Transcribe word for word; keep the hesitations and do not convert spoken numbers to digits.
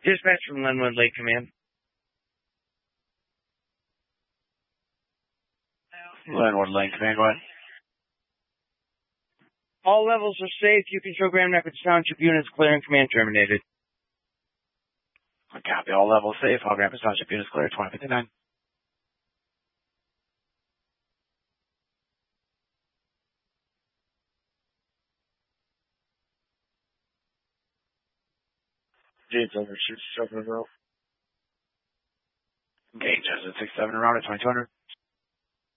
Dispatch from Lenwood Lake Command. Lenwood Lake Command, go ahead. All levels are safe. You can show Grand Rapids Township units clearing. Command terminated. Copy. All levels safe. All Grand Rapids Township units clear. twenty fifty-nine. James over six seven route. Gauge has a six seven around at twenty-two hundred.